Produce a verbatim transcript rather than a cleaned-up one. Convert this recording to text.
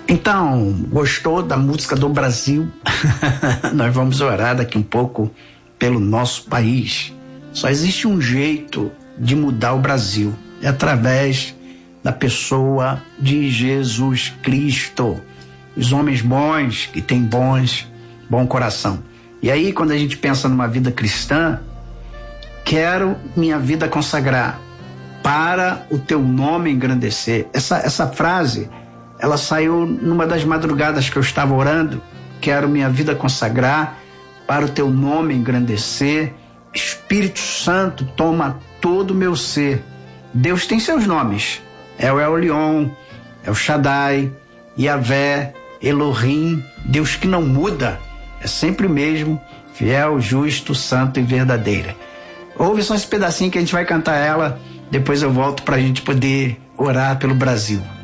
Então, gostou da música do Brasil? Nós vamos orar daqui um pouco pelo nosso país. Só existe um jeito de mudar o Brasil, é através da pessoa de Jesus Cristo. Os homens bons que têm bons, bom coração. E aí, quando a gente pensa numa vida cristã, quero minha vida consagrar para o teu nome engrandecer. Essa, essa frase, ela saiu numa das madrugadas que eu estava orando. Quero minha vida consagrar para o teu nome engrandecer. Espírito Santo, toma todo o meu ser. Deus tem seus nomes. É o El Elyon, é o Shaddai, Yahvé, Elohim, Deus que não muda. É sempre o mesmo, fiel, justo, santo e verdadeira. Ouve só esse pedacinho que a gente vai cantar ela. Depois eu volto para a gente poder orar pelo Brasil.